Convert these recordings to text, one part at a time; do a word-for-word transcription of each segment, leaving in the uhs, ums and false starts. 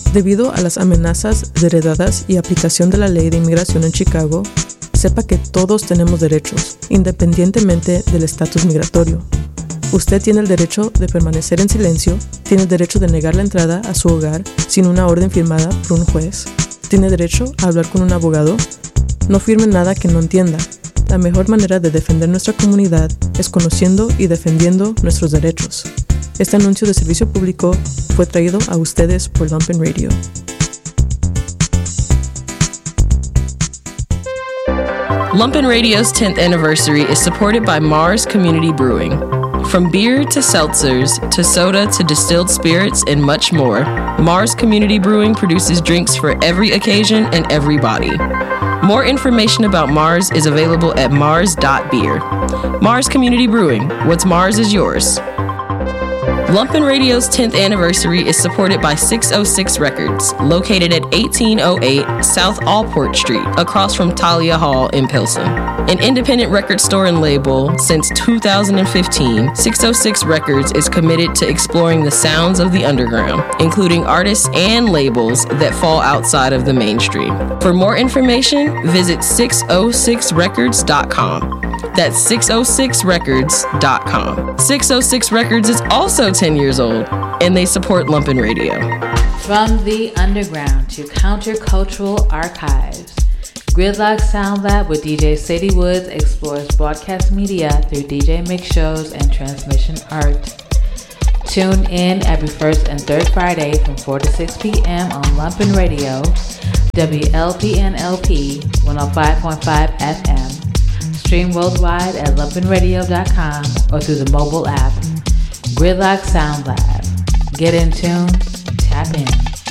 Debido a las amenazas heredadas y aplicación de la ley de inmigración en Chicago, sepa que todos tenemos derechos, independientemente del estatus migratorio. Usted tiene el derecho de permanecer en silencio, tiene el derecho de negar la entrada a su hogar sin una orden firmada por un juez, tiene derecho a hablar con un abogado. No firme nada que no entienda. La mejor manera de defender nuestra comunidad es conociendo y defendiendo nuestros derechos. Este anuncio de servicio público fue traído a ustedes por Lumpen Radio. Lumpen Radio's tenth anniversary is supported by Mars Community Brewing. From beer to seltzers to soda to distilled spirits and much more, Mars Community Brewing produces drinks for every occasion and every body. More information about Mars is available at mars dot beer. Mars Community Brewing. What's Mars is yours. Lumpen Radio's tenth anniversary is supported by six oh six Records, located at eighteen oh eight South Allport Street, across from Talia Hall in Pilsen. An independent record store and label since two thousand fifteen, six oh six Records is committed to exploring the sounds of the underground, including artists and labels that fall outside of the mainstream. For more information, visit six oh six records dot com. That's six oh six records dot com. six oh six Records is also ten years old, and they support Lumpen Radio. From the underground to countercultural archives, Gridlock Sound Lab with D J Sadie Woods explores broadcast media through D J mix shows and transmission art. Tune in every first and third Friday from four to six p.m. on Lumpen Radio, W L P N L P one oh five point five F M. Stream worldwide at lumpen radio dot com or through the mobile app. Gridlock Sound Lab. Get in tune, tap in.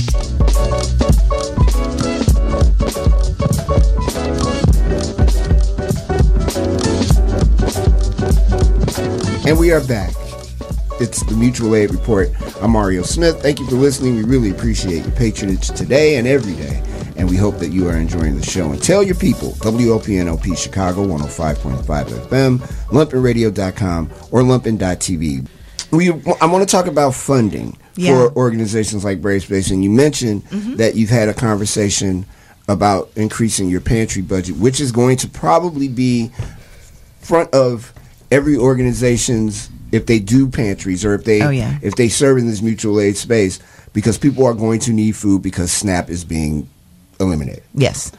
And we are back. It's the Mutual Aid Report. I'm Mario Smith. Thank you for listening. We really appreciate your patronage today and every day. And we hope that you are enjoying the show. And tell your people, W L P N L P Chicago one oh five point five F M, lumpen radio dot com, or lumpen dot t v. We, I want to talk about funding yeah. for organizations like Brave Space. And you mentioned mm-hmm. that you've had a conversation about increasing your pantry budget, which is going to probably be front of every organization's, if they do pantries or if they oh, yeah. if they serve in this mutual aid space, because people are going to need food because SNAP is being eliminated. Yes.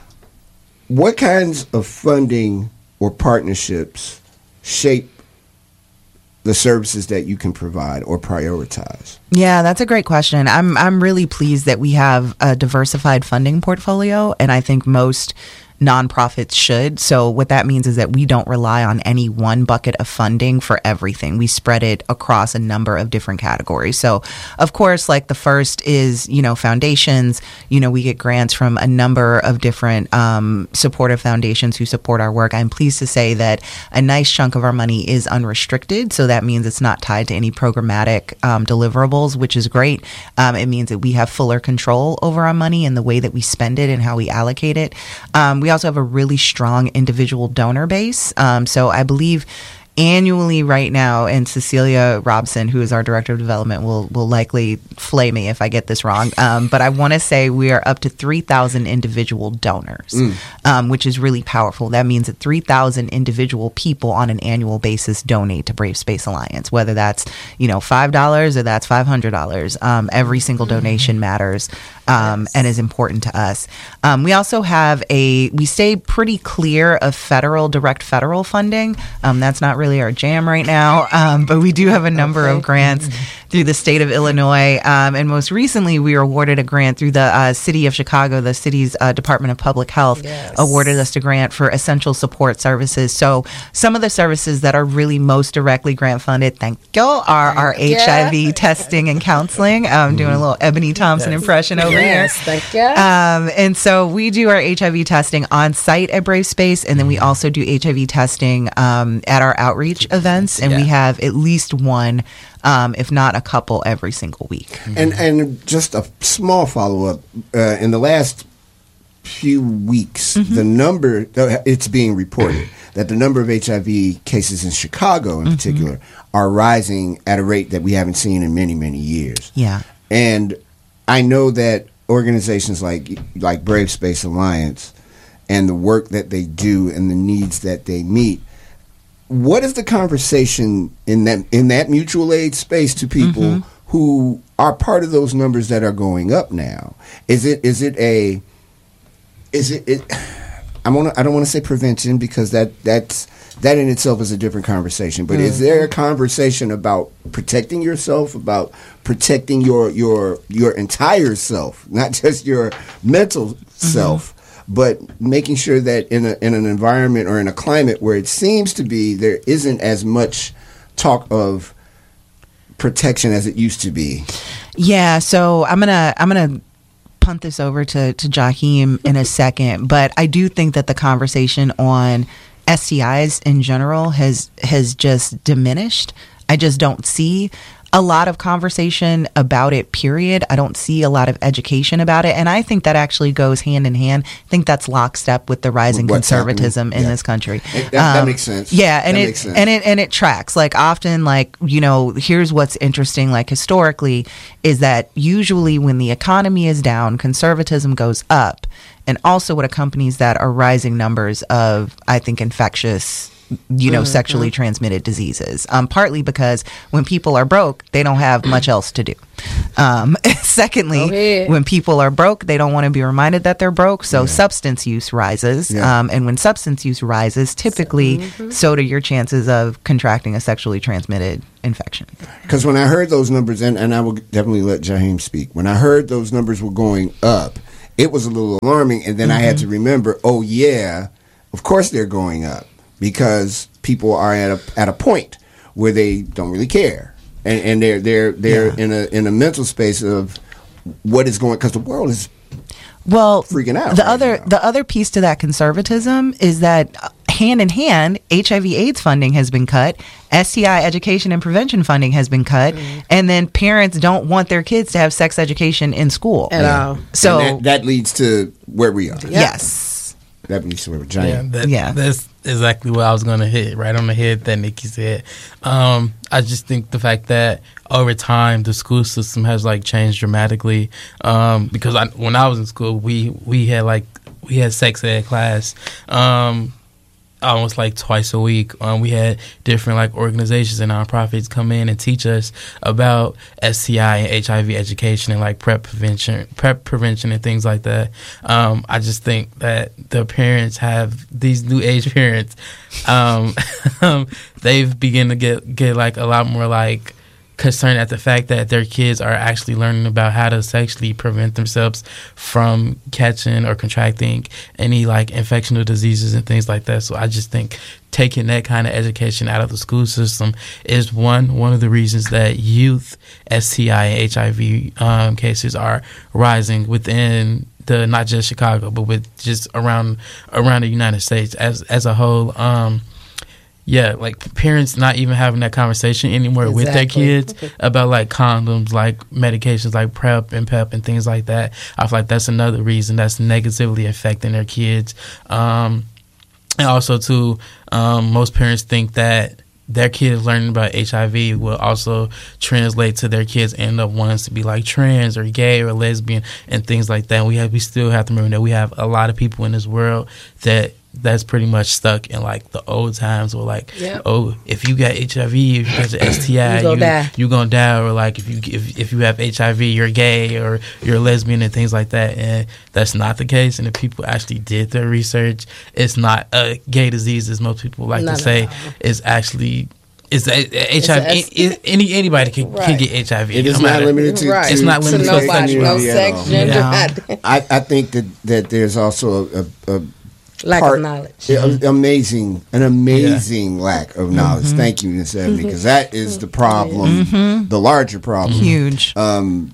What kinds of funding or partnerships shape the services that you can provide or prioritize? Yeah, that's a great question. I'm I'm really pleased that we have a diversified funding portfolio, and I think most nonprofits should. So what that means is that we don't rely on any one bucket of funding for everything. We spread it across a number of different categories. So of course, like the first is, you know, foundations. You know, we get grants from a number of different um, supportive foundations who support our work. I'm pleased to say that a nice chunk of our money is unrestricted. So that means it's not tied to any programmatic um, deliverables, which is great. Um, it means that we have fuller control over our money and the way that we spend it and how we allocate it. Um, we also have a really strong individual donor base. Um, so I believe annually right now, and Cecilia Robson, who is our director of development, will will likely flay me if I get this wrong. Um, but I want to say we are up to three thousand individual donors, mm. um, which is really powerful. That means that three thousand individual people on an annual basis donate to Brave Space Alliance, whether that's, you know, five dollars or that's five hundred dollars. Um, every single donation matters. Um, yes. And is important to us. Um, we also have a, we stay pretty clear of federal, direct federal funding. Um, that's not really our jam right now, um, but we do have a number okay. of grants through the state of Illinois. Um, and most recently, we were awarded a grant through the uh, city of Chicago. The city's uh, Department of Public Health yes. awarded us a grant for essential support services. So some of the services that are really most directly grant funded, thank you, are our H I V yeah. testing and counseling. I'm doing a little Ebony Thompson yes. impression over yes, here. Thank you. Um, and so we do our H I V testing on site at Brave Space, and then we also do H I V testing um, at our outreach events, and yeah. we have at least one, um, if not a couple, every single week. And and just a small follow up. Uh, in the last few weeks, mm-hmm. the number uh, it's being reported that the number of H I V cases in Chicago, in mm-hmm. particular, are rising at a rate that we haven't seen in many many years. Yeah, and I know that organizations like like Brave Space Alliance and the work that they do and the needs that they meet. What is the conversation in that in that mutual aid space to people mm-hmm. who are part of those numbers that are going up now? Is it is it a is it, it I want I don't want to say prevention because that that's that in itself is a different conversation. But mm-hmm. is there a conversation about protecting yourself, about protecting your your your entire self, not just your mental mm-hmm. self? But making sure that in a in an environment or in a climate where it seems to be there isn't as much talk of protection as it used to be. Yeah, so I'm gonna I'm gonna punt this over to to Jaheim in a second, but I do think that the conversation on S T Is in general has has just diminished. I just don't see a lot of conversation about it, period. I don't see a lot of education about it. And I think that actually goes hand in hand. I think that's lockstep with the rising What's conservatism happening? in yeah. this country. It, that, um, that makes sense. Yeah, and that it makes sense. and it and it tracks. Like often, like, you know, here's what's interesting, like historically, is that usually when the economy is down, conservatism goes up. And also what accompanies that are rising numbers of, I think, infectious you know, mm-hmm. sexually transmitted diseases. Um, partly because when people are broke, they don't have much else to do. Um, secondly, okay. when people are broke, they don't want to be reminded that they're broke. So yeah. substance use rises. Yeah. Um, and when substance use rises, typically, mm-hmm. so do your chances of contracting a sexually transmitted infection. Because when I heard those numbers, and, and I will definitely let Jaheim speak, when I heard those numbers were going up, it was a little alarming. And then mm-hmm. I had to remember, oh, yeah, of course they're going up. Because people are at a at a point where they don't really care, and and they're they're they're yeah. in a in a mental space of what is going, because the world is well freaking out. The right other now. the other piece to that conservatism is that uh, hand in hand, H I V/AIDS funding has been cut, S T I education and prevention funding has been cut, mm-hmm. and then parents don't want their kids to have sex education in school at yeah. all. So that, that leads to where we are. Yep. Yes. That leads to where we're giant. Yeah, that, yeah. That's exactly what I was going to hit, right on the head that Nikki said. Um, I just think the fact that over time the school system has like changed dramatically. Um, because I, when I was in school, we we had like we had sex ed class. Um, almost like twice a week. Um, we had different like organizations and nonprofits come in and teach us about S T I and H I V education and like PrEP prevention, PrEP prevention and things like that. Um, I just think that the parents have these new age parents. Um, they've begun to get get like a lot more like concerned at the fact that their kids are actually learning about how to sexually prevent themselves from catching or contracting any like infectional diseases and things like that. So I just think taking that kind of education out of the school system is one one of the reasons that youth S T I and H I V um, cases are rising within the not just Chicago, but with just around around the United States as as a whole. Um, Yeah, like parents not even having that conversation anymore exactly. with their kids okay. about like condoms, like medications like PrEP and PEP and things like that. I feel like that's another reason that's negatively affecting their kids. Um, and also, too, um, most parents think that their kids learning about H I V will also translate to their kids end up wanting to be like trans or gay or lesbian and things like that. And we have we still have to remember that we have a lot of people in this world that that's pretty much stuck in like the old times where like yep. oh, if you got H I V, if you got the S T I, you, you, you gonna die, or like if you if, if you have H I V, you're gay or you're a lesbian and things like that. And that's not the case. And if people actually did their research, it's not a gay disease as most people like not to say. It's actually It's a, a, H I V. It's a, it, any anybody can, right. can get H I V. It is no not matter. limited to. Right. It's to, not limited to, to nobody, no sex, gender. Yeah. I, I think that, that there's also a, a, a lack part, of knowledge. A, amazing, an amazing yeah. lack of knowledge. Mm-hmm. Thank you, Miz Ebony, because that is the problem, mm-hmm. the larger problem. Huge. Um,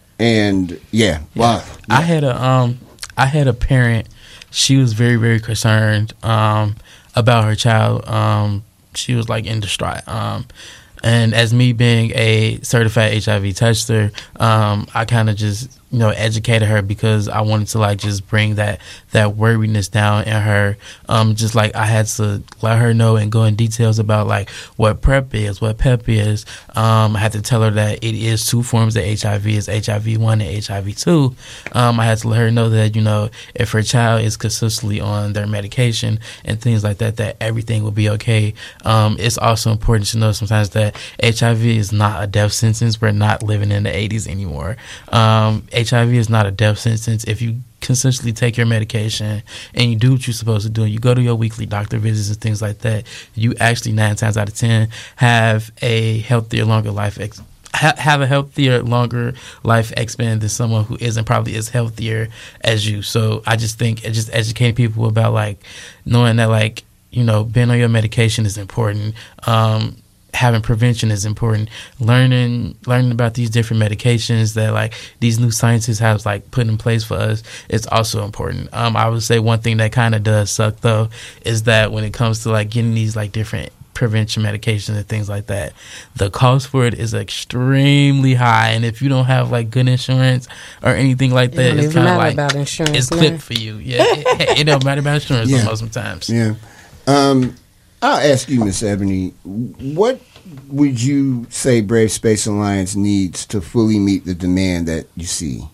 and yeah, wow. Yeah. I had a um, I had a parent. She was very, very concerned um about her child. Um, she was like in distraught. Um. And as me being a certified H I V tester, um, I kind of just you know, educated her because I wanted to like just bring that that worriness down in her. Um, just like I had to let her know and go in details about like what PrEP is, what PEP is. Um, I had to tell her that it is two forms of H I V. It's H I V one and H I V two. Um, I had to let her know that, you know, if her child is consistently on their medication and things like that, that everything will be okay. Um, it's also important to know sometimes that H I V is not a death sentence. We're not living in the eighties anymore. Um, H I V is not a death sentence. If you consistently take your medication and you do what you're supposed to do, you go to your weekly doctor visits and things like that, you actually nine times out of ten have a healthier, longer life ex- ha- have a healthier, longer life expectancy than someone who isn't probably as healthier as you. So I just think just educating people about like knowing that like, you know, being on your medication is important. Um, having prevention is important. Learning learning about these different medications that like these new scientists have like put in place for us is also important. Um, I would say one thing that kind of does suck though is that when it comes to like getting these like different prevention medications and things like that, the cost for it is extremely high, and if you don't have like good insurance or anything like that, it it's kind of like about insurance, it's man. clipped for you. Yeah, it, it don't matter about insurance Yeah. most of the times. Yeah. Um, I'll ask you, Miss Ebony, what would you say Brave Space Alliance needs to fully meet the demand that you see?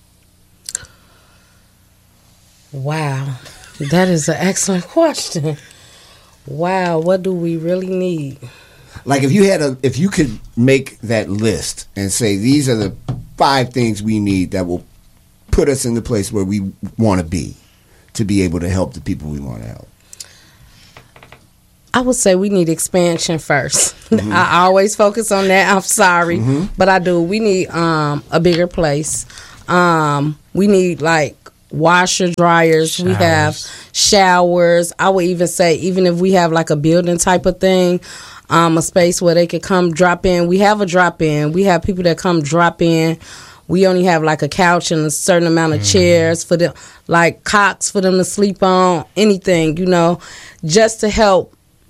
Wow, that is an excellent question. Wow, what do we really need? Like if you had a, if you could make that list and say these are the five things we need that will put us in the place where we want to be to be able to help the people we want to help. I would say we need expansion first. Mm-hmm. I always focus on that. I'm sorry, Mm-hmm. but I do. We need um, a bigger place. Um, we need like washer dryers. We have showers. I would even say even if we have like a building type of thing, um, a space where they could come drop in. We have a drop in. We have people that come drop in. We only have like a couch and a certain amount of mm. chairs for them, like cots for them to sleep on, anything, you know, just to help.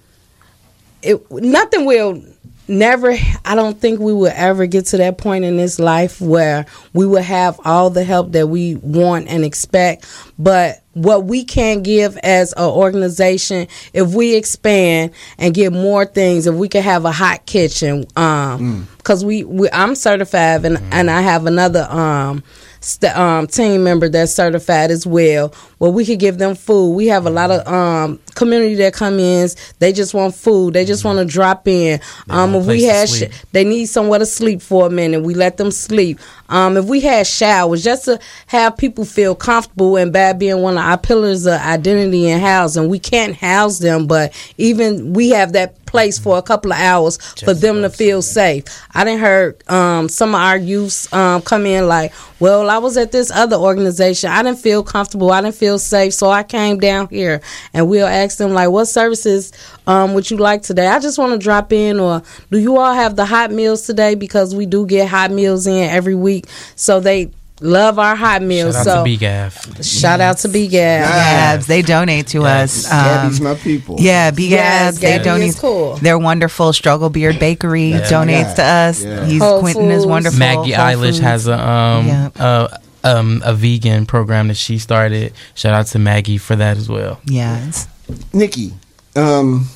It, nothing will never, I don't think we will ever get to that point in this life where we will have all the help that we want and expect. But what we can give as an organization, if we expand and get more things, if we can have a hot kitchen, um, because mm. we, we, I'm certified and, mm. and I have another um, st- um, team member that's certified as well. Well, we could give them food. We have a lot of um, community that come in. They just want food. They just want to drop in. Um, if we had, sh- they need somewhere to sleep for a minute. We let them sleep. Um, if we had showers, just to have people feel comfortable, and bad being one of our pillars of identity and housing, we can't house them, but even we have that place for a couple of hours just for them to feel safe. I done heard um, some of our youths um, come in like, well, I was at this other organization. I didn't feel comfortable. I didn't feel safe, so I came down here. And we'll ask them, like, what services um, would you like today? I just want to drop in. Or do you all have the hot meals today? Because we do get hot meals in every week. So they love our hot meals. Shout out so to B G A F. Shout out to B G A F. Gabs, they donate to Yes. us. Um, Gabby's my people. Yeah, B G A F, Yes, they Gabby donate. is cool. They're wonderful. Struggle Beard Bakery Yeah. donates to us. Yeah. He's Whole Quentin is Foods. wonderful. Maggie Whole Eilish Foods. has a um Yeah. a, um a vegan program that she started. Shout out to Maggie for that as well. Yes. Nikki, um,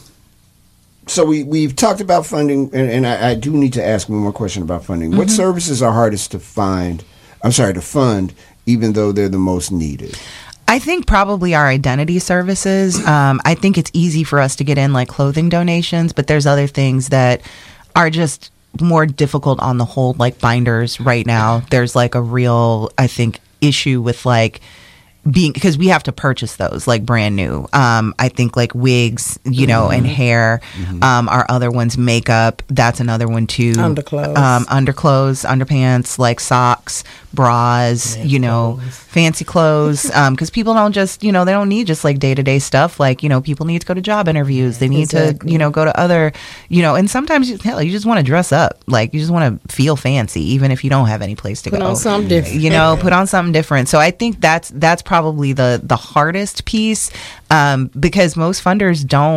so we, we've talked about funding, and, and I, I do need to ask one more question about funding. Mm-hmm. What services are hardest to find, I'm sorry, to fund, even though they're the most needed? I think probably our identity services. Um, I think it's easy for us to get in like clothing donations, but there's other things that are just more difficult on the whole, like binders right now. There's like a real, I think, issue with like being, because we have to purchase those like brand new. Um, I think like wigs, you know, mm-hmm. and hair, mm-hmm. um, are other ones. Makeup, that's another one too. Underclothes, um, underclothes, underpants, like socks, bras, fancy you know, clothes. fancy clothes. Um, because people don't just, you know, they don't need just like day to day stuff. Like, you know, people need to go to job interviews. They need exactly. to, you know, go to other, you know, and sometimes you, hell, you just want to dress up. Like, you just want to feel fancy, even if you don't have any place to put go. Put on something different. You know, put on something different. So I think that's that's probably the the hardest piece, um, because most funders don't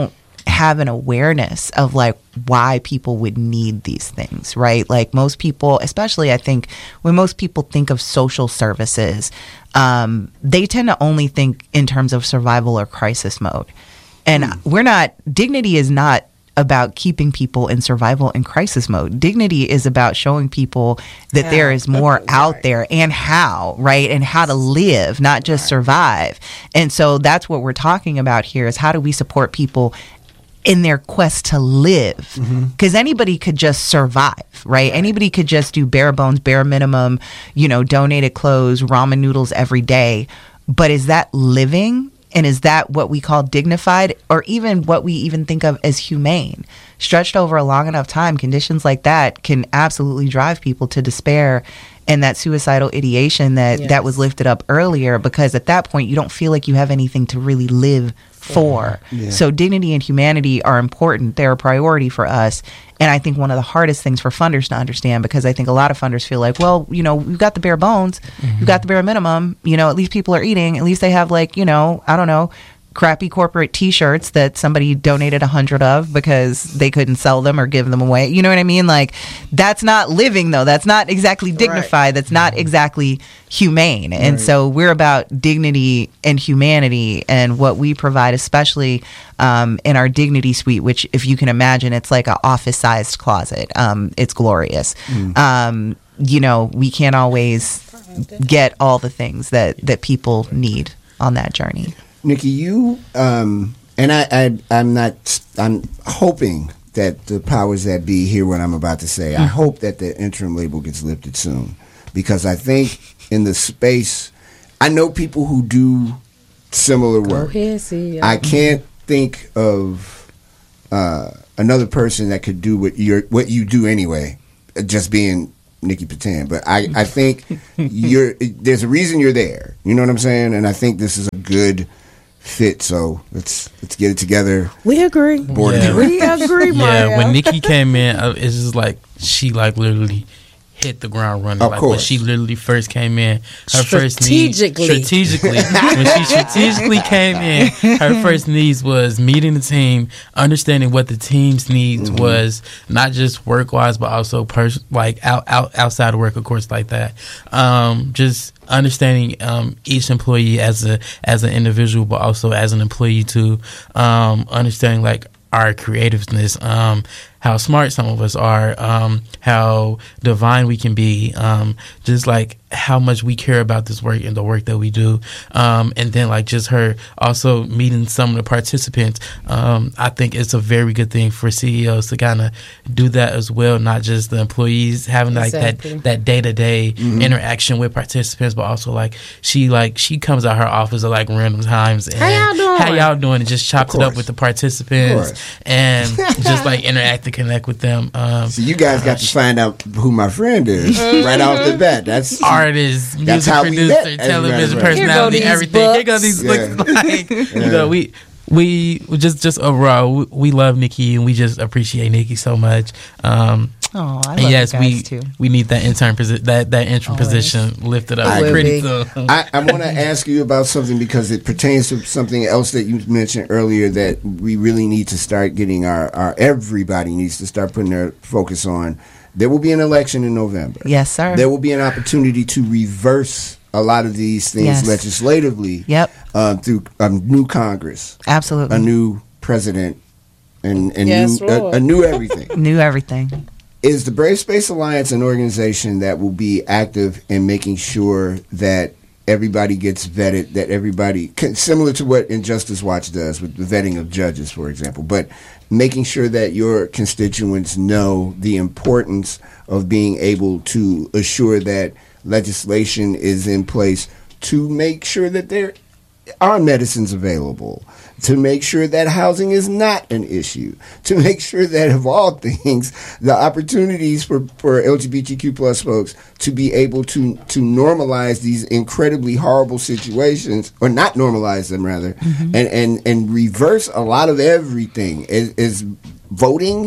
have an awareness of like why people would need these things, right? Like most people, especially I think when most people think of social services, um, they tend to only think in terms of survival or crisis mode. And mm. we're not, dignity is not about keeping people in survival and crisis mode. Dignity is about showing people that yeah. there is more right. out there and how, right? And how to live, not just right. survive. And so that's what we're talking about here is how do we support people in their quest to live? Because mm-hmm. anybody could just survive, right? right? Anybody could just do bare bones, bare minimum, you know, donated clothes, ramen noodles every day. But is that living? And is that what we call dignified, or even what we even think of as humane? Stretched over a long enough time, conditions like that can absolutely drive people to despair and that suicidal ideation that, yes. that was lifted up earlier, because at that point you don't feel like you have anything to really live for. Yeah. So dignity and humanity are important. They're a priority for us. And I think one of the hardest things for funders to understand, because I think a lot of funders feel like, well, you know, we've got the bare bones, mm-hmm. we've got the bare minimum, you know, at least people are eating, at least they have like, you know, I don't know, crappy corporate t-shirts that somebody donated a hundred of because they couldn't sell them or give them away. You know what I mean? Like, that's not living though. That's not exactly dignified. Right. That's not exactly humane. Right. And so we're about dignity and humanity, and what we provide, especially um, in our dignity suite, which if you can imagine, it's like an office sized closet. Um, it's glorious. Mm. Um, you know, we can't always get all the things that, that people need on that journey. Nikki, you um, and I, I, I'm not. I'm hoping that the powers that be hear what I'm about to say. I hope that the interim label gets lifted soon, because I think in the space, I know people who do similar work. Go ahead, see, yeah. I can't think of uh, another person that could do what you what you do anyway. Just being Nikki Patan, but I, I think you're. There's a reason you're there. You know what I'm saying? And I think this is a good fit, so let's let's get it together. We agree. Board yeah. We agree, Mario. Yeah, when Nikki came in, uh, it's just like she like literally hit the ground running. Of like course. When she literally first came in, her strategically. first need strategically when she strategically came in, her first needs was meeting the team, understanding what the team's needs mm-hmm. was, not just work wise, but also pers- like out, out outside of work, of course, like that. Um, just understanding um, each employee as a as an individual, but also as an employee too. Um, understanding like our creativeness, um, how smart some of us are, um, how divine we can be, um, just like how much we care about this work and the work that we do. Um, and then like just her also meeting some of the participants. Um, I think it's a very good thing for C E Os to kind of do that as well, not just the employees having like exactly. that, that day-to-day mm-hmm. interaction with participants, but also like she like she comes out her office at like random times and how y'all doing? How y'all doing? And just chops it up with the participants and just like interact and connect with them. Um, so you guys got to find out who my friend is right off the bat. That's artist, music that's how producer, we met, television right. personality, Here everything. books. Here go these yeah. books. Like yeah. you know, we we just just overall we, we love Nikki and we just appreciate Nikki so much. Um, Oh, I love and yes, you guys we too. we need that intern posi- that that interim Always. position lifted up I pretty agree. soon. I, I want to ask you about something because it pertains to something else that you mentioned earlier that we really need to start getting our, our everybody needs to start putting their focus on. There will be an election in November. Yes, sir. There will be an opportunity to reverse a lot of these things Yes. legislatively. Yep. Um, through a new Congress, Absolutely. a new president, and, and Yes, new, a, Lord. a new everything. Knew everything. Is the Brave Space Alliance an organization that will be active in making sure that everybody gets vetted, that everybody, similar to what Injustice Watch does with the vetting of judges, for example, but making sure that your constituents know the importance of being able to assure that legislation is in place to make sure that there are medicines available, to make sure that housing is not an issue, to make sure that, of all things, the opportunities for, for L G B T Q plus folks to be able to, to normalize these incredibly horrible situations, or not normalize them, rather, mm-hmm. and, and, and reverse a lot of everything is, is voting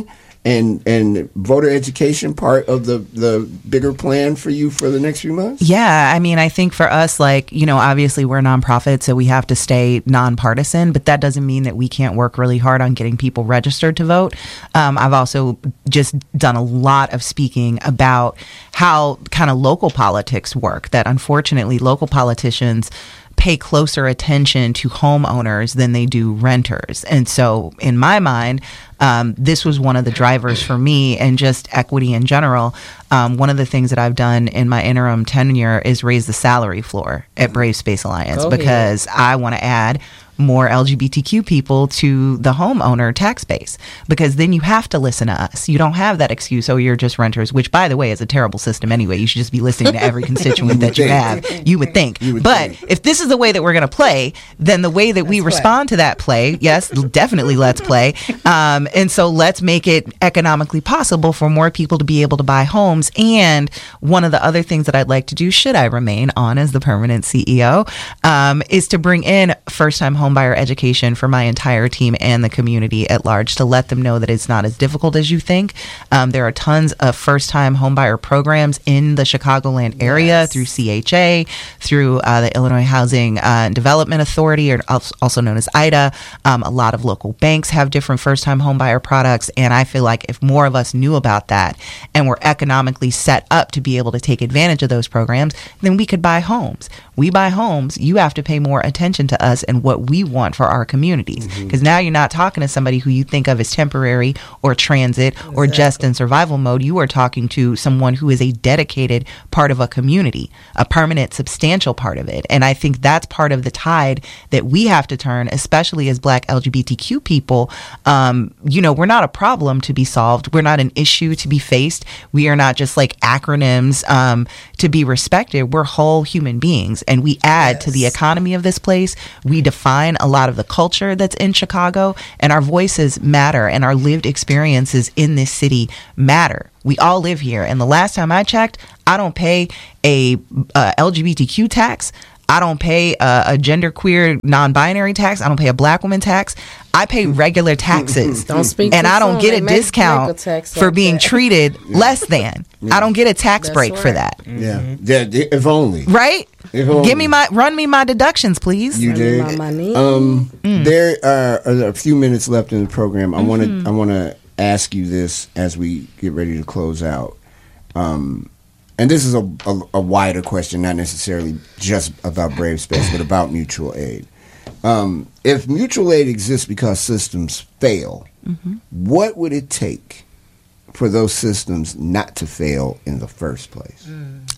and and voter education part of the the bigger plan for you for the next few months? Yeah, I mean, I think for us, like, you know, obviously we're a nonprofit, so we have to stay nonpartisan, but that doesn't mean that we can't work really hard on getting people registered to vote. Um, I've also just done a lot of speaking about how kind of local politics work, that unfortunately local politicians pay closer attention to homeowners than they do renters. And so in my mind, um, this was one of the drivers for me, and just equity in general. Um, one of the things that I've done in my interim tenure is raise the salary floor at Brave Space Alliance, Go because I want to add more L G B T Q people to the homeowner tax base, because then you have to listen to us. You don't have that excuse, oh, you're just renters, which, by the way, is a terrible system anyway. You should just be listening to every constituent that you have. You would think. You would but think. if this is the way that we're going to play, then the way that we respond to that play, yes, definitely let's play. Um, and so let's make it economically possible for more people to be able to buy homes. And one of the other things that I'd like to do, should I remain on as the permanent C E O, um, is to bring in first-time home homebuyer education for my entire team and the community at large, to let them know that it's not as difficult as you think. Um, there are tons of first-time homebuyer programs in the Chicagoland area, yes, through C H A, through uh, the Illinois Housing uh, and Development Authority, or also known as I D A. Um, a lot of local banks have different first-time homebuyer products, and I feel like if more of us knew about that and were economically set up to be able to take advantage of those programs, then we could buy homes. We buy homes, you have to pay more attention to us and what we want for our communities. Because mm-hmm. now you're not talking to somebody who you think of as temporary or transit exactly. or just in survival mode. You are talking to someone who is a dedicated part of a community, a permanent, substantial part of it. And I think that's part of the tide that we have to turn, especially as Black L G B T Q people. Um, you know, we're not a problem to be solved. We're not an issue to be faced. We are not just like acronyms um, to be respected. We're whole human beings, and we add yes. to the economy of this place. We define a lot of the culture that's in Chicago, and our voices matter, and our lived experiences in this city matter. We all live here, and the last time I checked, I don't pay a uh, L G B T Q tax. I don't pay a, a genderqueer non-binary tax. I don't pay a black woman tax. I pay regular taxes. Don't speak and I don't soon. get a They discount make for like being that. treated less than. Yeah. I don't get a tax That's break right. for that. Yeah. yeah, if only. Right? If only. Give me my run me my deductions, please. You Run me did. my money. Um, Mm. there are a few minutes left in the program. I want to Mm-hmm. I want to ask you this as we get ready to close out. Um, and this is a, a, a wider question, not necessarily just about Brave Space, but about mutual aid. Um, if mutual aid exists because systems fail, mm-hmm. what would it take for those systems not to fail in the first place?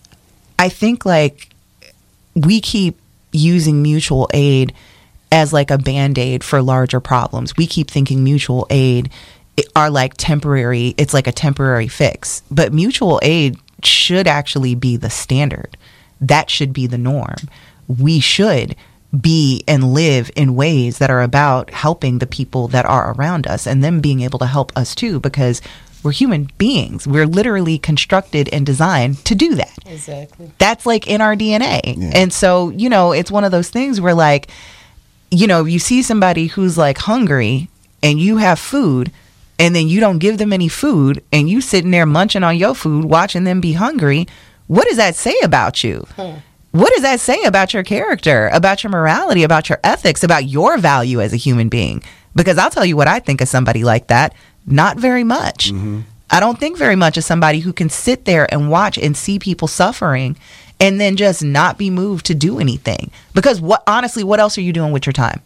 I think like we keep using mutual aid as like a band-aid for larger problems. We keep thinking mutual aid are like temporary, it's like a temporary fix. But mutual aid should actually be the standard. That should be the norm. We should be and live in ways that are about helping the people that are around us and them being able to help us too, because we're human beings. We're literally constructed and designed to do that. Exactly. That's like in our D N A. Yeah. And so, you know, it's one of those things where like, you know, you see somebody who's like hungry and you have food, and then you don't give them any food, and you sitting there munching on your food, watching them be hungry. What does that say about you? Hmm. What does that say about your character, about your morality, about your ethics, about your value as a human being? Because I'll tell you what I think of somebody like that. Not very much. Mm-hmm. I don't think very much of somebody who can sit there and watch and see people suffering and then just not be moved to do anything. Because what, honestly, what else are you doing with your time?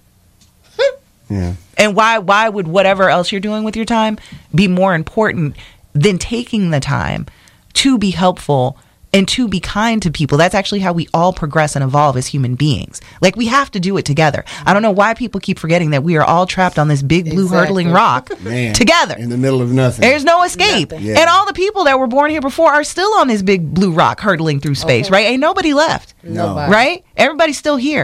Yeah. And why why would whatever else you're doing with your time be more important than taking the time to be helpful and to be kind to people? That's actually how we all progress and evolve as human beings. Like, we have to do it together. I don't know why people keep forgetting that we are all trapped on this big blue Exactly. hurtling rock Man, together. in the middle of nothing. There's no escape. Nothing. Yeah. And all the people that were born here before are still on this big blue rock hurtling through space, Okay. right? Ain't nobody left, No. Nobody. right? Everybody's still here.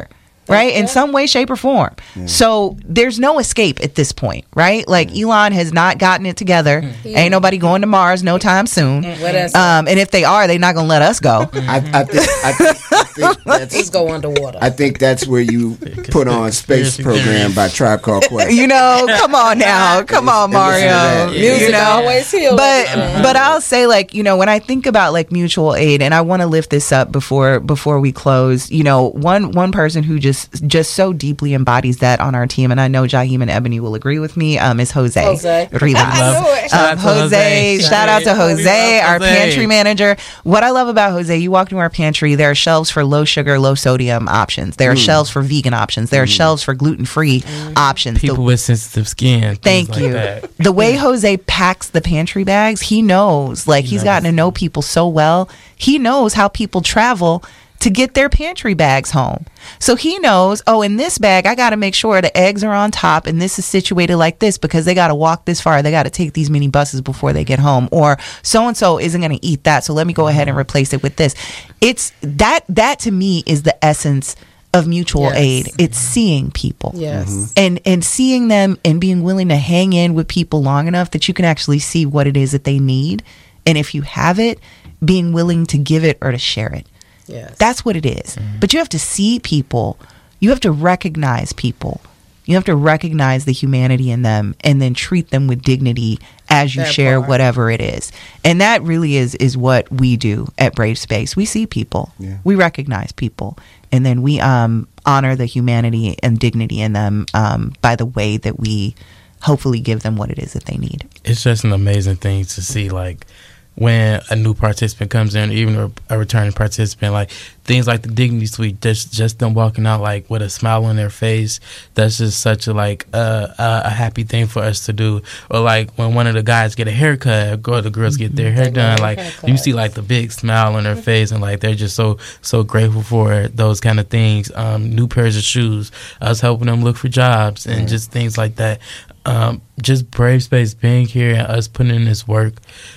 right? In some way, shape, or form. Yeah. So there's no escape at this point, right? Like yeah. Elon has not gotten it together. Mm-hmm. Ain't nobody going to Mars no time soon. Mm-hmm. Um, and if they are, they're not gonna let us go. I, I think, I think, I think that's, let's go underwater. I think that's where you put on Space Program by Tribe Called Quest. You know, come on now, come on, Mario. Music you know, always heals. But mm-hmm. but I'll say, like, you know, when I think about like mutual aid, and I want to lift this up before before we close. You know, one one person who just just so deeply embodies that on our team, and I know Jaheim and Ebony will agree with me, um, is Jose. Jose, Rivas. Um, Jose, shout out to Jose, our pantry manager. What I love about Jose, you walk into our pantry, there are shelves for low sugar, low sodium options. There are mm. shelves for vegan options. There are mm. shelves for gluten free mm. options. People the, with sensitive skin. Thank you. Like the way Jose packs the pantry bags, he knows. Like he's nice. gotten to know people so well. He knows how people travel to get their pantry bags home. So he knows, oh, in this bag, I got to make sure the eggs are on top and this is situated like this because they got to walk this far. They got to take these many buses before they get home. Or so-and-so isn't going to eat that. So let me go ahead and replace it with this. It's that, that to me is the essence of mutual yes. aid. It's seeing people. Yes. Mm-hmm. And, and seeing them and being willing to hang in with people long enough that you can actually see what it is that they need. And if you have it, being willing to give it or to share it. Yes. That's what it is. Mm-hmm. But you have to see people. You have to recognize people. You have to recognize the humanity in them and then treat them with dignity as you that share part. Whatever it is. And that really is is what we do at Brave Space. We see people. Yeah. We recognize people. And then we um, honor the humanity and dignity in them um, by the way that we hopefully give them what it is that they need. It's just an amazing thing to see, like, when a new participant comes in, even a, a returning participant, like things like the Dignity Suite, just just them walking out like with a smile on their face, that's just such a like uh, a, a happy thing for us to do. Or like when one of the guys get a haircut, or the girls get their hair done, like you see like the big smile on their face, and like they're just so so grateful for those kind of things. Um, new pairs of shoes, us helping them look for jobs, and mm. just things like that. Um, just Brave Space being here and us putting in this work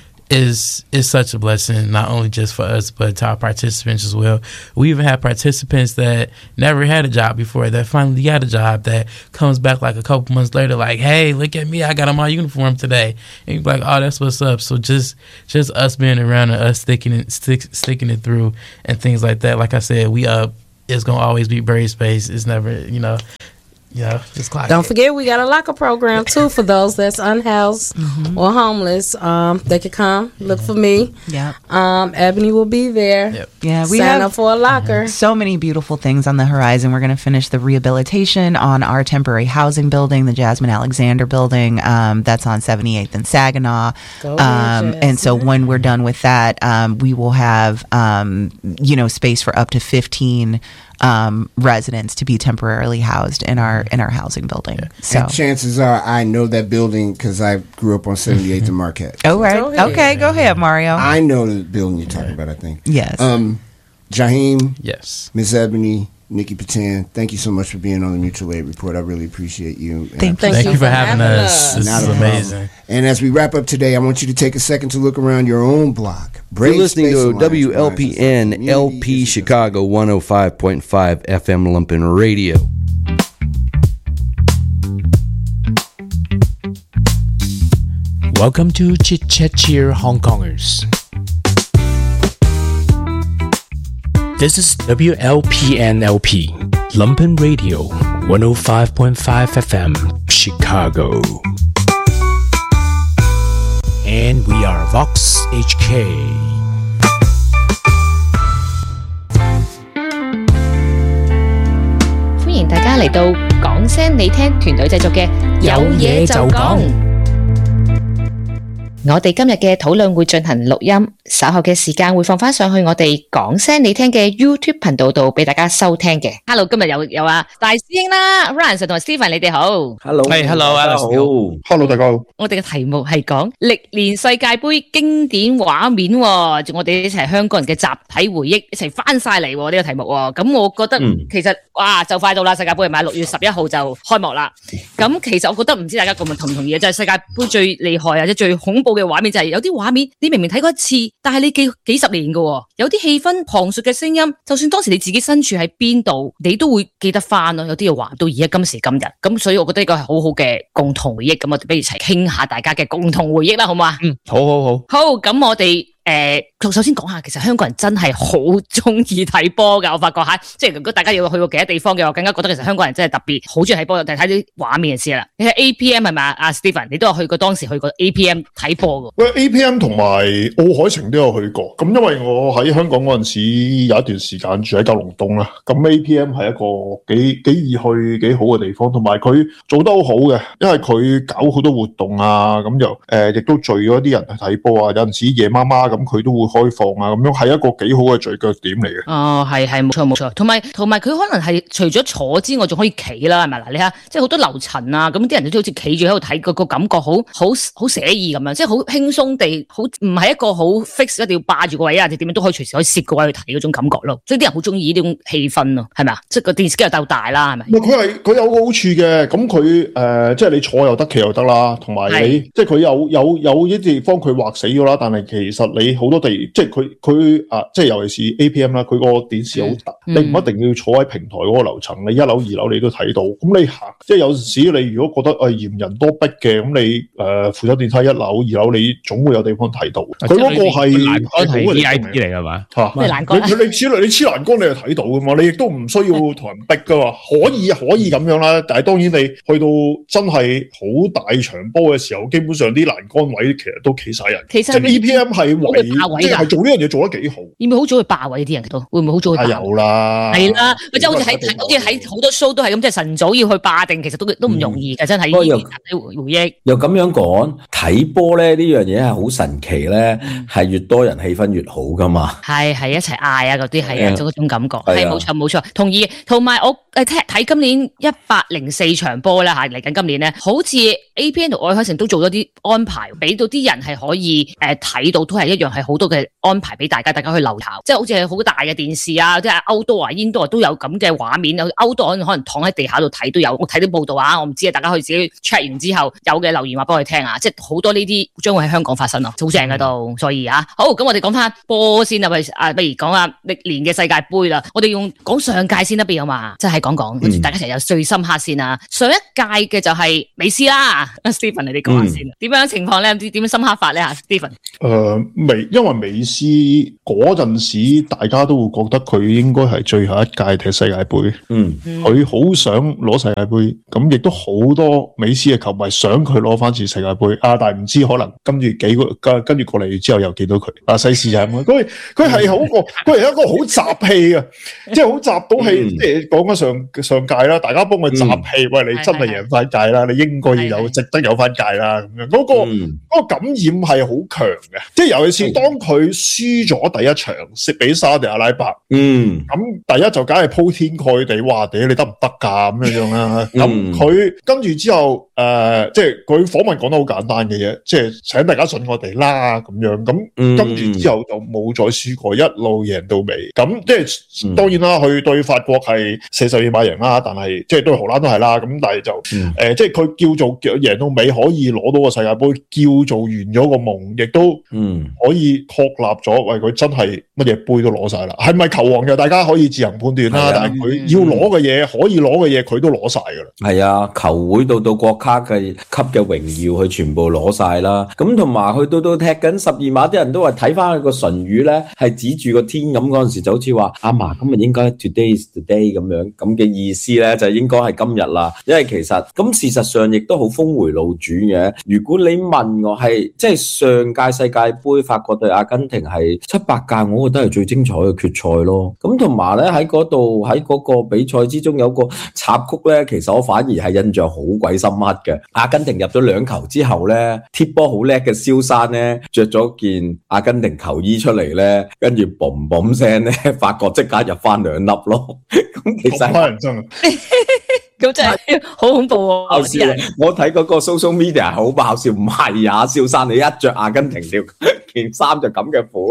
is is such a blessing, not only just for us, but to our participants as well. We even have participants that never had a job before that finally got a job that comes back like a couple months later like, hey, look at me, I got on my uniform today. And you're like, oh, that's what's up. So just just us being around and us sticking it, stick, sticking it through and things like that. Like I said, we up. It's going to always be Brave Space. It's never, you know, yeah, just clock Don't it. forget, we got a locker program too for those that's unhoused mm-hmm. or homeless. Um, they can come look for me. Yeah, um, Ebony will be there. Yep. Yeah, we sign have up for a locker. So many beautiful things on the horizon. We're going to finish the rehabilitation on our temporary housing building, the Jasmine Alexander building. Um, that's on seventy-eighth and Saginaw. Go um, ahead, and so when we're done with that, um, we will have um, you know space for up to fifteen. Um, residents to be temporarily housed in our in our housing building. Yeah. So and chances are I know that building because I grew up on seventy-eighth and Marquette. Oh right, go okay, go ahead, Mario. I know the building you're talking about. I think yes. Um, Jaheim, yes. Miss Ebony, Nikki Patan, thank you so much for being on the Mutual Aid Report. I really appreciate you. Thank, thank, thank you for having, having us. us. This Not is amazing. And as we wrap up today, I want you to take a second to look around your own block. Brave You're listening Space to W L P N L P Chicago one oh five point five F M Lumpen Radio. Welcome to Chit Chat Cheer Hong Kongers. This is W L P N L P Lumpen Radio one oh five point five F M Chicago. And we are Vox H K. 歡迎大家嚟到講聲你聽團隊製作嘅有嘢就講。我哋今日嘅討論會進行錄音，稍後嘅時間會放翻上去我哋講聲你聽嘅 YouTube 頻道度俾大家收聽嘅。Hello， 今日有有啊大師兄啦 ，Ryan Sir 同埋 Stephen， 你哋好。 Hello， 係 Hello， 大家好。 Hello， 大家好。 我哋嘅題目係講歷年世界盃經典畫面喎，我哋一齊香港人嘅集體回憶一齊翻晒嚟喎呢個題目喎。咁我覺得、嗯、其實哇就快到啦，世界盃係咪六月十一號就開幕啦？咁其實我覺得唔知大家同唔同意嘅，就係、是、世界盃最厲害或者最恐怖嘅畫面就係有啲畫面，你明明睇過一次， 但係你記幾十年嘅，有啲氣氛旁述嘅聲音，就算當時你自己身處喺邊度，你都會記得翻咯。有啲嘢話到而家今時今日，咁所以我覺得呢個係好好嘅共同回憶。咁我哋不如一齊傾下大家嘅共同回憶啦，好嘛？ 嗯，好好好。 好，咁我哋。誒、呃，首先講下，其實香港人真係好中意睇波噶，我發覺吓，即係如果大家要去過其他地方嘅話，我更加覺得其實香港人真係特別好中意睇波，就係睇啲畫面嘅事啦。你睇 A P M 係咪啊？阿 Stephen，你都有去過，當時去過 A P M 睇波噶。 喂 ，A P M 同埋奧海城都有去過。咁因為我喺香港嗰陣時有一段時間住喺九龍東啦，咁 A P M 係一個幾幾易去幾好嘅地方，同埋佢做得好好嘅，因為佢搞好多活動啊，咁就誒亦都聚咗啲人去睇波啊。有陣時夜媽媽咁佢都會開放啊，咁樣係一個幾好嘅聚腳點嚟嘅。 哦，係係冇錯冇錯，同埋同埋佢可能係除咗坐之外，仲可以企啦，係咪嗱？你睇，即係好多樓層啊，咁啲人都好似企住喺度睇，個個感覺好好好寫意咁樣，即係好輕鬆地，好唔係一個好 fix 一定要霸住個位啊，定點樣都可以隨時可以攝個位去睇嗰種感覺咯。所以啲人好中意呢種氣氛咯，係咪啊？即係個電視機又鬥大啦，係咪？ 佢係佢有個好處嘅，咁佢誒即係你坐又得，企又得啦，同埋你即係佢有有有一啲地方佢劃死咗啦，但係其實你好多地即係佢佢啊，即係尤其是 A P M 啦，佢個電視好大，嗯、你唔一定要坐喺平台嗰個樓層，你一樓二樓你都睇到。咁你行，即係有時你如果覺得誒嫌人多逼嘅，咁你誒扶手電梯一樓二樓，你總會有地方睇到。佢嗰個係欄杆係 V I P 嚟㗎嘛？嚇，咩欄杆？你你黐你黐欄杆你就睇到㗎嘛？你亦都唔需要同人逼㗎嘛？可以可以咁樣啦，但係當然你去到真係好大場波嘅時候，基本上啲欄杆位其實都企晒人。其實 A P M 係為即係做呢樣嘢做得幾好。要唔會好早去霸位啲人都會唔會好早去霸位？有啦，係啦，或者好似喺好似喺好多 show 都係咁，即係晨早要去霸定，其實都都唔容易嘅，真係呢啲回回憶。 又咁樣講，睇波咧呢樣嘢係好神奇咧，係越多人氣氛越好噶嘛。係係一齊嗌啊嗰啲係啊，嗰種感覺係冇錯冇錯，同意。同埋我誒睇睇今年一百零四場波咧嚇，嚟緊今年咧，好似 A P M 同愛海城都做咗啲安排，俾到啲人係可以誒睇到，都係一樣係好多嘅安排俾大家，大家去留頭，即係好似係好大嘅電視啊，即係 outdoor 啊、indoor 都有咁嘅畫面，有 outdoor 可能躺喺地下度睇都有。我睇啲報道啊，我唔知啊，大家可以自己 check 完之後有嘅留言話俾我哋聽啊，即係好多呢啲將會喺香港發生咯，好正喺度。所以啊，好，咁我哋講翻波先啦，不如啊，不如講下歷年嘅世界盃啦。我哋用講上屆先得，邊好嘛？即係講講，跟住大家一齊有最深刻先啊。上一屆嘅就係美斯啦，Stephen 你哋講下先，點樣情況咧？唔知點樣深刻法咧嚇 Stephen？誒美，因為美斯嗰陣時，大家都會覺得佢應該係最後一屆踢世界盃。嗯，佢好想攞世界盃，咁亦都好多美斯嘅球迷想佢攞翻次世界盃。啊，但係唔知可能跟住幾個跟跟住過嚟之後又見到佢。啊，世事就係咁，佢佢係好個，佢係一個好集氣嘅，即係好集到氣。即係講緊上上屆啦，大家幫佢集氣。喂，你真係贏翻屆啦，你應該要有，值得有翻屆啦。咁樣嗰個嗰個感染係好強嘅，即係尤其是當佢輸咗第一場，蝕俾沙特阿拉伯。嗯，咁第一就梗係鋪天蓋地話，屌你得唔得㗎咁樣樣啦。咁佢跟住之後，誒，即係佢訪問講得好簡單嘅嘢，即係請大家信我哋啦咁樣。咁跟住之後就冇再輸過，一路贏到尾。咁即係當然啦，佢對法國係四十二碼贏啦，但係即係對荷蘭都係啦。咁但係就誒，即係佢叫做贏到尾，可以攞到個世界盃，叫做完咗個夢，亦都可以確立咗，喂，佢真係乜嘢杯都攞晒啦。係咪球王就大家可以自行判斷啦，但係佢要攞嘅嘢，可以攞嘅嘢，佢都攞晒噶啦。係啊，球會到到國家嘅級嘅榮耀，佢全部攞晒啦。咁同埋去到到踢緊十二碼，啲人都話睇翻佢個唇語咧，係指住個天咁嗰陣時，就好似話阿嫲今日應該 today is today 咁樣咁嘅意思咧，就應該係今日啦。因為其實咁事實上亦都好峰回路轉嘅。如果你問我係即係上屆世界盃法國對阿根廷係七八屆，我覺得係最精彩嘅決賽咯。咁同埋咧喺嗰度喺嗰個比賽之中有個插曲咧，其實我反而係印象好鬼深刻嘅。阿根廷入咗兩球之後咧，貼波好叻嘅蕭山咧，着咗件阿根廷球衣出嚟咧，跟住嘣嘣聲咧，法國即刻入翻兩粒咯。咁其實黑人憎啊！咁真係好恐怖喎！爆笑啊！我睇嗰個 social media 好爆笑，唔係啊，蕭山你一着阿根廷條件衫就咁嘅款。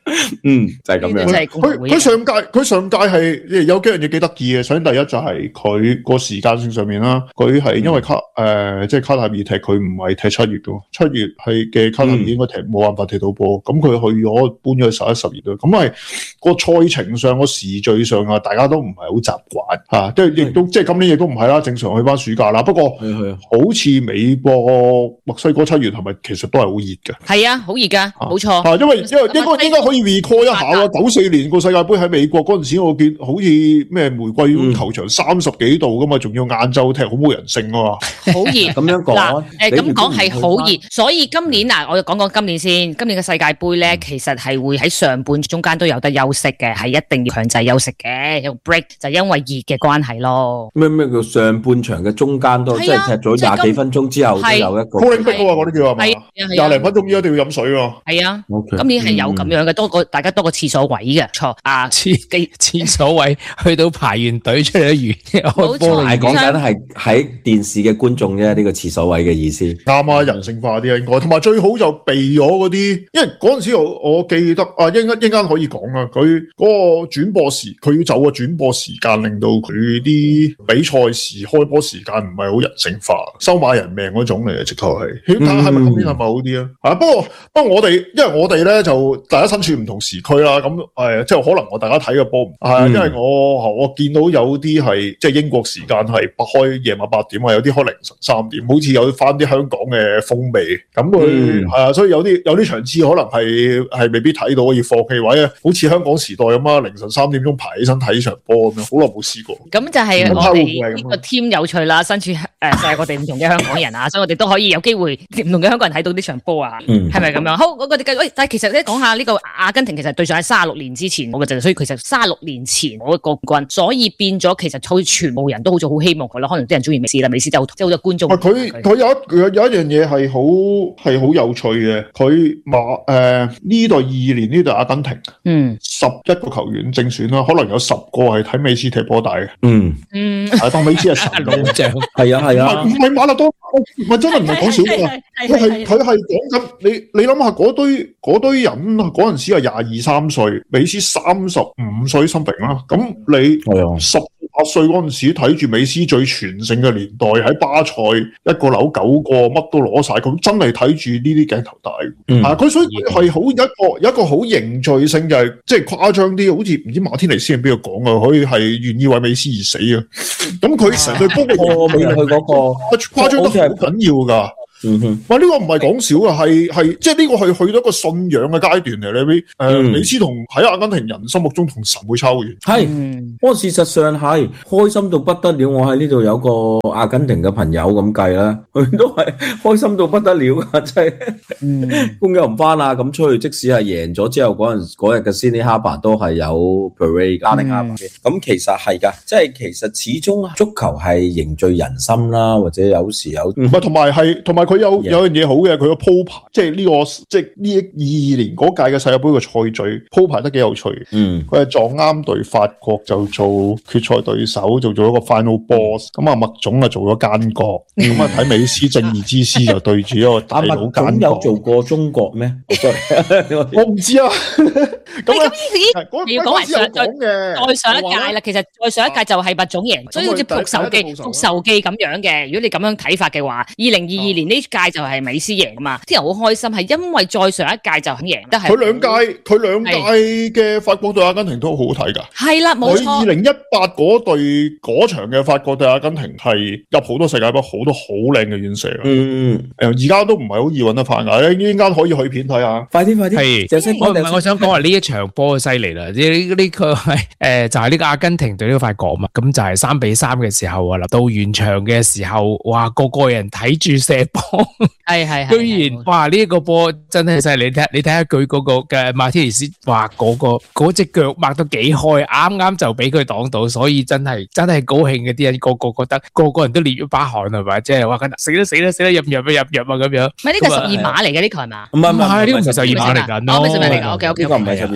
嗯，就係咁樣。 佢佢上屆佢上屆係有幾樣嘢幾得意嘅。首先第一就係佢個時間性上面啦，佢係因為卡誒、嗯呃、即係卡塔爾踢，佢唔係踢七月嘅，七月係嘅卡塔爾應該踢冇辦法踢到波，咁佢去咗搬咗去十一、十二度，咁係個賽程上個時序上啊，大家都唔係好習慣嚇，即係亦都即係今年亦都唔係啦，正常去翻暑假啦。不過好似美國、墨西哥七月係咪其實都係好熱嘅？ 係啊，好熱㗎，冇錯。 啊，因為因為應該應該可以 recall 一下啊，九四年個世界盃喺美國嗰陣時，我見好似咩玫瑰園球場三十幾度噶嘛，仲要晏晝踢，好冇人性啊嘛。 好熱咁樣講， 嗱誒咁講係好熱，所以今年嗱，我講講今年先。今年嘅世界盃咧，其實係會喺上半中間都有得休息嘅，係一定要強制休息嘅，有 break 就因為熱嘅關係咯。 咩咩叫上半場嘅中間都即係踢咗廿幾分鐘之後都有一個 cooling break 啊，嗰啲叫係嘛？廿零分鐘一定要飲水喎。 係啊，今年係有咁樣嘅，多個大家多個廁所位嘅，錯啊， 廁廁所位去到排完隊出嚟都完。 冇錯，係講緊係喺電視嘅觀眾啫，呢個廁所位嘅意思。 啱啊，人性化啲啊，應該同埋最好就避咗嗰啲，因為嗰陣時我我記得啊，應應間可以講啊，佢嗰個轉播時，佢要走個轉播時間，令到佢啲比賽時開波時間唔係好人性化，收買人命嗰種嚟嘅，直頭係。睇下係咪今年係咪好啲啊？啊，不過不過我哋因為我哋咧就大家身處唔同時區啦，咁誒即係可能我大家睇嘅波唔係，因為我我見到有啲係即係英國時間係開夜晚八點啊，有啲開凌晨三點，好似有翻啲香港嘅風味。咁佢係啊，所以有啲有啲場次可能係係未必睇到，要放棄位啊，好似香港時代咁啊，凌晨三點鐘排起身睇場波咁樣，好耐冇試過。 咁就係我哋呢個 team 有趣啦，身處誒世界各地唔同嘅香港人啊，所以我哋都可以有機會唔同嘅香港人睇到呢場波啊，係咪咁樣？好，我哋繼續。喂，但係其實咧講下呢個阿根廷，其實對上喺三十六年之前我嘅陣，所以其實三十六年前我嘅冠軍，所以變咗其實好似全部人都好似好希望佢啦，可能啲人中意美斯啦，美斯就即係好多觀眾。 佢佢有一有有一樣嘢係好係好有趣嘅，佢馬誒呢度二二年呢度阿根廷，嗯，十一個球員正選啦，可能有十個係睇美斯踢波大嘅，嗯嗯，係當美斯係神老將， 係啊係啊， 唔係馬勒多，唔係真係唔係講笑㗎，佢係佢係講緊你你諗下嗰堆嗰堆人嗰陣時係廿二三歲，美斯三十五歲心平啦，咁你十八歲嗰陣時睇住美斯最全盛嘅年代，喺巴塞一個扭九個乜都攞晒，咁真係睇住呢啲鏡頭大，嗯、啊佢所以係好一個有一個好凝聚性，就係即係誇張啲，好似唔知馬天尼斯係邊個講啊，佢係願意為美斯而死啊，咁佢成隊波嘅我未去嗰個誇張得好緊要噶。嗯哼，哇！呢、這個唔係講笑噶，係係即係呢個係去到一個信仰嘅階段嚟咧。誒、呃，美斯同喺阿根廷人心目中同神會超遠。 係，不過事實上係開心到不得了。我喺呢度有個阿根廷嘅朋友咁計啦，佢都係開心到不得了噶，真係。嗯，工又唔翻啦，咁出去即使係贏咗之後，嗰陣嗰日嘅 Sydney Harbour 都係有 parade 加定 Harbour 嘅。咁其實係噶，即係其實始終足球係凝聚人心啦，或者有時有唔係同埋係同埋。佢有有樣嘢好嘅，佢個鋪排，即係呢、這個即係呢二二年嗰屆嘅世界盃嘅賽序鋪排得幾有趣。嗯，佢係撞啱對法國就做決賽對手，就做一個 final boss。咁啊麥總啊做咗奸角，咁啊睇美斯正義之師就對住一個大佬奸角。 麥總有做過中國咩？ 我唔知啊。 咁你要講埋上再再上一屆啦。其實再上一屆就係麥總贏，所以好似復仇記復仇記咁樣嘅。如果你咁樣睇法嘅話，二零二二年呢？呢屆就係美斯贏啊嘛，啲人好開心，係因為再上一屆就肯贏得係。 佢兩屆佢兩屆嘅法國對阿根廷都好好睇㗎。係啦，冇錯。 佢二零一八嗰隊嗰場嘅法國對阿根廷係入好多世界盃，好多好靚嘅遠射。嗯嗯。誒，而家都唔係好易揾得翻㗎，依家可以去片睇下。 快啲快啲。 係。我唔係我想講話呢一場波犀利啦，呢呢個係誒就係呢個阿根廷對呢個法國嘛，咁就係三比三嘅時候啊，到完場嘅時候，哇個個人睇住射波。 係係， 居然哇！呢、這、一個波真係犀利，你睇你睇下佢嗰個嘅馬天尼斯，哇嗰、那個嗰隻腳擘得幾開，啱啱就俾佢擋到，所以真係真係高興嘅，啲人個個覺得個個人都裂咗把汗係咪？即係話死啦死啦死啦入入啊入入啊咁樣。 唔係呢個十二碼嚟嘅呢個係嘛？ 唔係唔係呢個唔係十二碼嚟㗎， 哦唔係十二碼嚟㗎，OK OK。 呢個唔係十二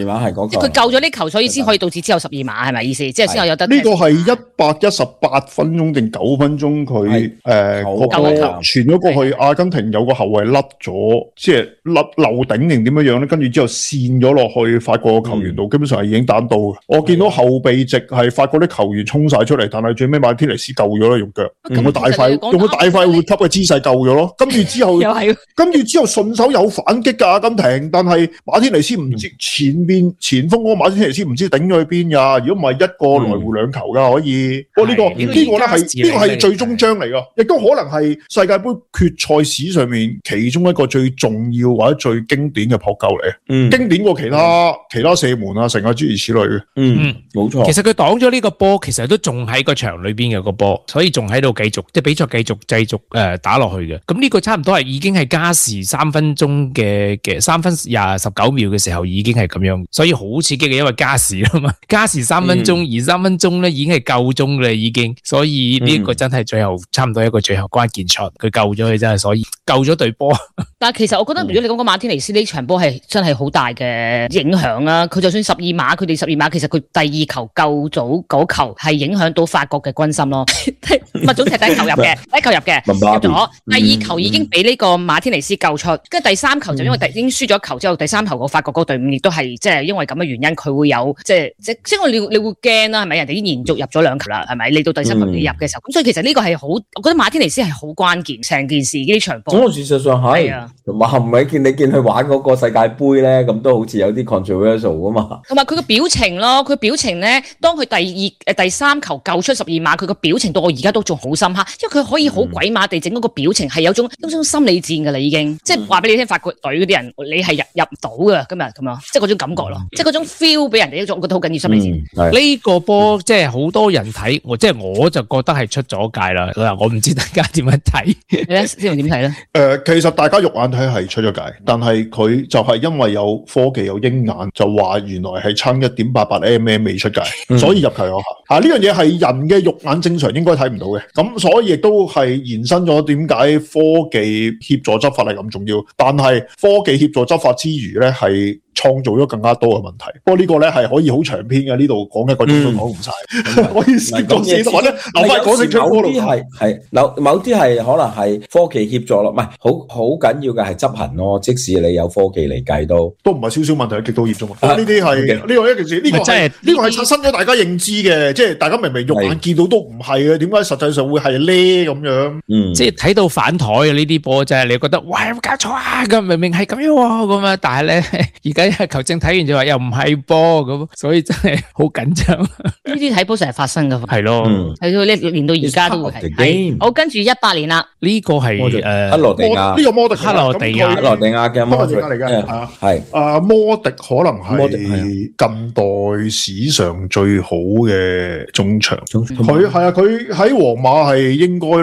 碼係嗰個， 即係佢救咗呢球，所以先可以導致之後十二碼，係咪意思？即係先後有得呢個係一百一十八分鐘定九分鐘，佢誒個波傳咗過去，阿根廷有個後衛甩咗，即係甩漏頂定點樣樣咧？跟住之後跣咗落去法國個球員度，基本上係已經單刀。我見到後備席係法國啲球員衝晒出嚟，但係最尾馬天尼斯救咗啦，用腳用個大塊用個大塊活級嘅姿勢救咗咯。跟住之後，跟住之後順手有反擊㗎阿根廷，但係馬天尼斯唔知前邊前鋒嗰個馬天尼斯唔知頂咗去邊㗎。如果唔係一個來回兩球㗎可以。不過呢個呢個咧係呢個係最終章嚟㗎，亦都可能係世界盃決賽史上面其中一個最重要或者最經典嘅撲救嚟。嗯，經典過其他其他射門啊，成個諸如此類嘅。 嗯， 冇錯。 其實佢擋咗呢個波，其實都仲喺個場裏邊嘅個波，所以仲喺度繼續即係比賽繼續繼續誒、呃、打落去嘅。咁呢個差唔多係已經係加時三分鐘嘅嘅三分廿十九秒嘅時候已經係咁樣，所以好刺激嘅，因為加時啊嘛，加時三分鐘、嗯、而三分鐘咧已經係夠鐘啦已經，所以呢個真係最後、嗯、差唔多一個最後關鍵賽，佢救咗佢真係，所以救咗隊波。 但係其實我覺得如果你講講馬天尼斯呢場波係真係好大嘅影響啊！佢就算十二碼，佢哋十二碼其實佢第二球救早嗰球係影響到法國嘅軍心咯。麥總踢第一球入嘅，第一球入嘅入咗，第二球已經俾呢個馬天尼斯救出，跟住第三球就因為已經輸咗球之後，第三球個法國嗰隊伍亦都係即係因為咁嘅原因，佢會有即係即即係你你會驚啦，係咪？人哋已經連續入咗兩球啦，係咪？你到第三球你入嘅時候，咁、嗯、所以其實呢個係好，我覺得馬天尼斯係好關鍵，成件事呢場波。 咁事實上係啊，同埋係咪見你見佢玩嗰個世界盃咧，咁都好似有啲 controversial 啊嘛。同埋佢個表情咯，佢表情咧，當佢第二誒第三球救出十二碼，佢個表情到我而家都仲好深刻，因為佢可以好鬼馬地整嗰個表情，係有種有種心理戰噶啦，已經，即係話俾你聽，法國隊嗰啲人，你係入入唔到噶，今日咁樣，即係嗰種感覺咯，即係嗰種 feel 俾人哋一種，我覺得好緊要心理戰。 呢、嗯、個波即係好多人睇，我即係我就覺得係出咗界啦。我唔知大家點樣睇，你咧先用點睇咧？誒、 呃，其實大家肉眼睇係出咗界，但係佢就係因為有科技有鷹眼，就話原來係差一點八八 mm 未出界，嗯、所以入球有效。啊，呢樣嘢係人嘅肉眼正常應該睇唔到嘅，咁所以亦都係延伸咗點解科技協助執法係咁重要。但係科技協助執法之餘咧，係創造咗更加多嘅問題。不過呢個咧係可以好長篇嘅，呢度講一個鐘都講唔晒。可以先講先，或者留翻講清楚。 某啲係係，某某啲係可能係科技協助咯，唔係好好緊要嘅係執行咯。即使你有科技嚟計都都唔係少少問題，係極度嚴重。呢啲係呢個一件事，呢、這個係呢個係刷新咗大家認知嘅，即係大家明明肉眼見到都唔係嘅，點解實際上會係咧咁樣？ 嗯，即係睇到反台嘅呢啲波真係你覺得喂有冇搞錯啊？咁明明係咁樣喎，咁啊，但係咧而家球證睇完就話又唔係波咁，所以真係好緊張。呢啲睇波成日發生噶， 係咯， 係到呢連到而家都會係。好，跟住一八年啦， 呢個係誒克羅地亞， 呢個摩迪克羅地亞， 克羅地亞嘅摩迪嚟嘅， 係啊摩迪可能係近代史上最好嘅中場，佢係啊佢喺皇馬係應該。